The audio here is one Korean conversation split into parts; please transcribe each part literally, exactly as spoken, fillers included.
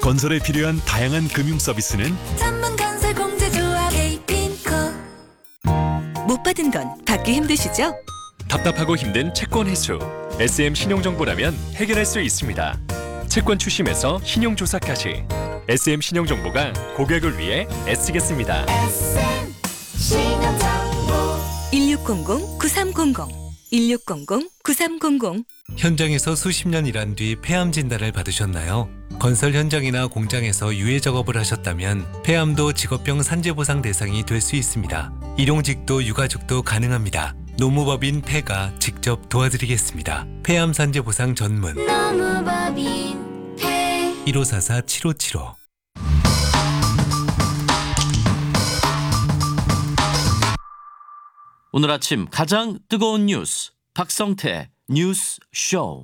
건설에 필요한 다양한 금융 서비스는 전문건설공제조합 에이핀코. 못 받은 건 받기 힘드시죠? 답답하고 힘든 채권 회수. 에스엠 신용정보라면 해결할 수 있습니다. 채권 추심에서 신용조사까지 에스엠 신용정보가 고객을 위해 애쓰겠습니다. 에스엠 신용정보. 일육공공 구삼공공 일육공공 구삼공공. 현장에서 수십 년 일한 뒤 폐암 진단을 받으셨나요? 건설 현장이나 공장에서 유해 작업을 하셨다면 폐암도 직업병 산재보상 대상이 될 수 있습니다. 일용직도 유가족도 가능합니다. 노무법인 폐가 직접 도와드리겠습니다. 폐암 산재보상 전문 노무법인 폐. 일오사사 칠오칠오. 오늘 아침 가장 뜨거운 뉴스 박성태 뉴스 쇼.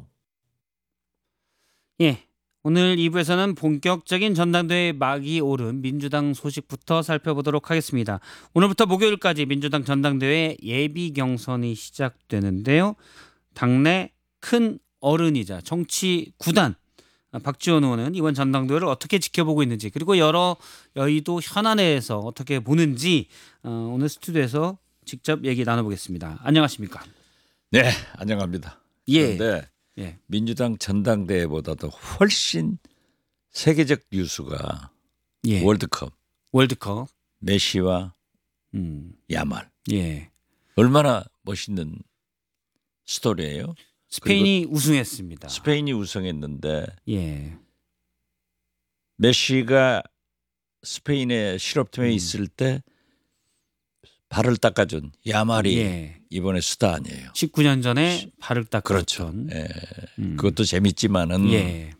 예, 오늘 이 부에서는 본격적인 전당대회 막이 오른 민주당 소식부터 살펴보도록 하겠습니다. 오늘부터 목요일까지 민주당 전당대회 예비 경선이 시작되는데요. 당내 큰 어른이자 정치 구단 박지원 의원은 이번 전당대회를 어떻게 지켜보고 있는지, 그리고 여러 여의도 현안에서 어떻게 보는지 어, 오늘 스튜디오에서 직접 얘기 나눠보겠습니다. 안녕하십니까? 네, 안녕합니다. 예. 그런데 예. 민주당 전당대회보다도 훨씬 세계적 뉴스가 예. 월드컵, 월드컵. 메시와 음. 야말. 예. 얼마나 멋있는 스토리예요. 스페인이 우승했습니다. 스페인이 우승했는데 예. 메시가 스페인의 실업팀에 음. 있을 때 발을 닦아준 야말이 예. 이번에 스타 아니에요. 십구 년 전에 발을 닦았던. 그렇죠. 예. 음. 그것도 재밌지만은 예.